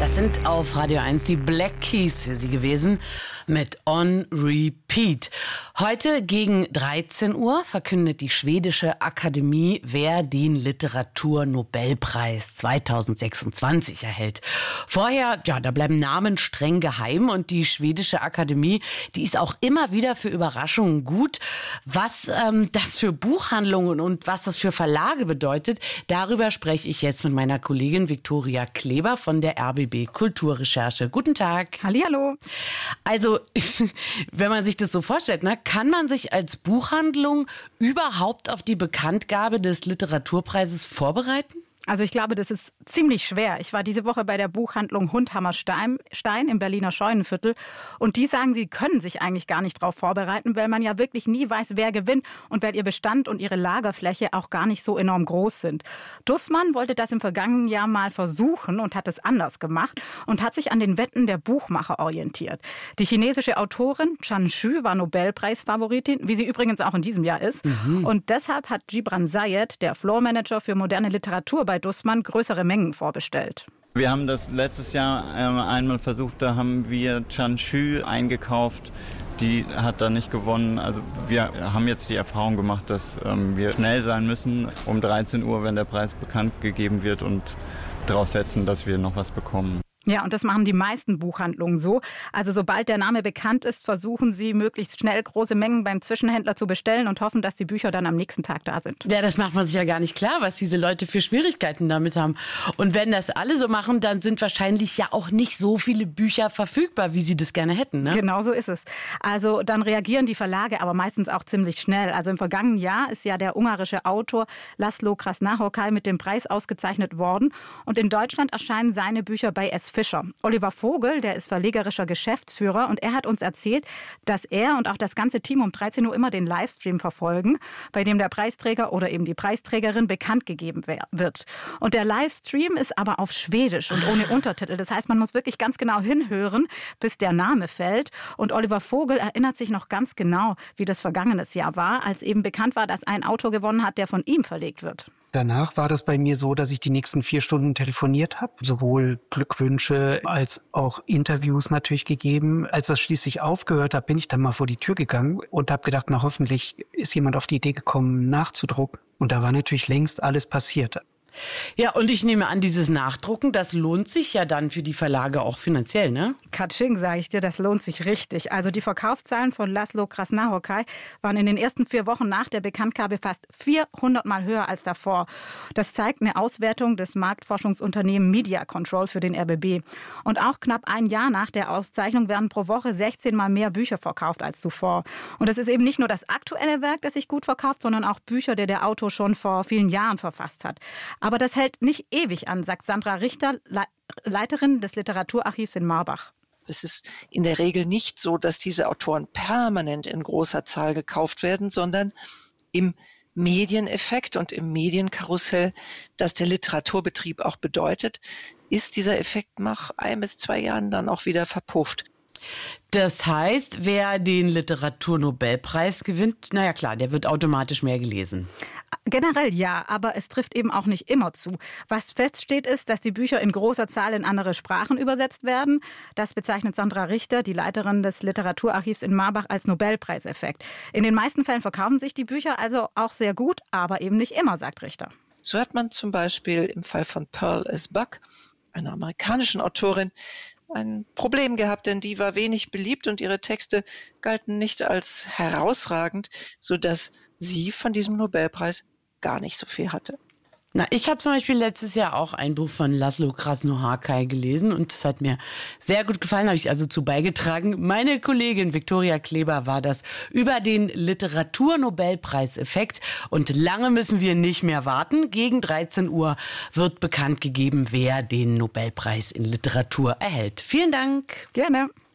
Das sind auf Radio 1 die Black Keys für Sie gewesen mit On Repeat. Heute gegen 13 Uhr verkündet die Schwedische Akademie, wer den Literaturnobelpreis 2026 erhält. Vorher, da bleiben Namen streng geheim und die Schwedische Akademie, die ist auch immer wieder für Überraschungen gut. Was das für Buchhandlungen und was das für Verlage bedeutet, darüber spreche ich jetzt mit meiner Kollegin Viktoria Kleber von der RBB Kulturrecherche. Guten Tag. Hallihallo. Also, wenn man sich das so vorstellt, kann man sich als Buchhandlung überhaupt auf die Bekanntgabe des Literaturpreises vorbereiten? Also ich glaube, das ist ziemlich schwer. Ich war diese Woche bei der Buchhandlung Hundhammer Stein im Berliner Scheunenviertel und die sagen, sie können sich eigentlich gar nicht darauf vorbereiten, weil man ja wirklich nie weiß, wer gewinnt und weil ihr Bestand und ihre Lagerfläche auch gar nicht so enorm groß sind. Dussmann wollte das im vergangenen Jahr mal versuchen und hat es anders gemacht und hat sich an den Wetten der Buchmacher orientiert. Die chinesische Autorin Chan Xu war Nobelpreisfavoritin, wie sie übrigens auch in diesem Jahr ist. Und deshalb hat Gibran Zayed, der Floormanager für moderne Literatur bei Dussmann, größere Mengen vorbestellt. Wir haben das letztes Jahr einmal versucht, da haben wir Chan Xu eingekauft. Die hat da nicht gewonnen. Also wir haben jetzt die Erfahrung gemacht, dass wir schnell sein müssen um 13 Uhr, wenn der Preis bekannt gegeben wird und daraus setzen, dass wir noch was bekommen. Ja, und das machen die meisten Buchhandlungen so. Also sobald der Name bekannt ist, versuchen sie möglichst schnell große Mengen beim Zwischenhändler zu bestellen und hoffen, dass die Bücher dann am nächsten Tag da sind. Ja, das macht man sich ja gar nicht klar, was diese Leute für Schwierigkeiten damit haben. Und wenn das alle so machen, dann sind wahrscheinlich ja auch nicht so viele Bücher verfügbar, wie sie das gerne hätten, ne? Genau so ist es. Also dann reagieren die Verlage aber meistens auch ziemlich schnell. Also im vergangenen Jahr ist ja der ungarische Autor Laszlo Krasznahorkai mit dem Preis ausgezeichnet worden. Und in Deutschland erscheinen seine Bücher bei S. Fischer. Oliver Vogel, der ist verlegerischer Geschäftsführer und er hat uns erzählt, dass er und auch das ganze Team um 13 Uhr immer den Livestream verfolgen, bei dem der Preisträger oder eben die Preisträgerin bekannt gegeben wird. Und der Livestream ist aber auf Schwedisch und ohne Untertitel. Das heißt, man muss wirklich ganz genau hinhören, bis der Name fällt. Und Oliver Vogel erinnert sich noch ganz genau, wie das vergangenes Jahr war, als eben bekannt war, dass ein Autor gewonnen hat, der von ihm verlegt wird. Danach war das bei mir so, dass ich die nächsten 4 Stunden telefoniert habe, sowohl Glückwünsche als auch Interviews natürlich gegeben. Als das schließlich aufgehört hat, bin ich dann mal vor die Tür gegangen und habe gedacht, hoffentlich ist jemand auf die Idee gekommen, nachzudrucken. Und da war natürlich längst alles passiert. Ja, und ich nehme an, dieses Nachdrucken, das lohnt sich ja dann für die Verlage auch finanziell, ne? Katsching, sage ich dir, das lohnt sich richtig. Also die Verkaufszahlen von Laszlo Krasznahorkai waren in den ersten 4 Wochen nach der Bekanntgabe fast 400 Mal höher als davor. Das zeigt eine Auswertung des Marktforschungsunternehmens Media Control für den RBB. Und auch knapp ein Jahr nach der Auszeichnung werden pro Woche 16 Mal mehr Bücher verkauft als zuvor. Und das ist eben nicht nur das aktuelle Werk, das sich gut verkauft, sondern auch Bücher, die der Autor schon vor vielen Jahren verfasst hat. Aber das hält nicht ewig an, sagt Sandra Richter, Leiterin des Literaturarchivs in Marbach. Es ist in der Regel nicht so, dass diese Autoren permanent in großer Zahl gekauft werden, sondern im Medieneffekt und im Medienkarussell, das der Literaturbetrieb auch bedeutet, ist dieser Effekt nach 1 bis 2 Jahren dann auch wieder verpufft. Das heißt, wer den Literaturnobelpreis gewinnt, naja klar, der wird automatisch mehr gelesen. Generell ja, aber es trifft eben auch nicht immer zu. Was feststeht ist, dass die Bücher in großer Zahl in andere Sprachen übersetzt werden. Das bezeichnet Sandra Richter, die Leiterin des Literaturarchivs in Marbach, als Nobelpreiseffekt. In den meisten Fällen verkaufen sich die Bücher also auch sehr gut, aber eben nicht immer, sagt Richter. So hat man zum Beispiel im Fall von Pearl S. Buck, einer amerikanischen Autorin, ein Problem gehabt, denn die war wenig beliebt und ihre Texte galten nicht als herausragend, sodass sie von diesem Nobelpreis gar nicht so viel hatte. Na, ich habe zum Beispiel letztes Jahr auch ein Buch von Laszlo Krasznahorkai gelesen und es hat mir sehr gut gefallen, habe ich also zu beigetragen. Meine Kollegin Viktoria Kleber war das über den Literaturnobelpreiseffekt und lange müssen wir nicht mehr warten. Gegen 13 Uhr wird bekannt gegeben, wer den Nobelpreis in Literatur erhält. Vielen Dank. Gerne.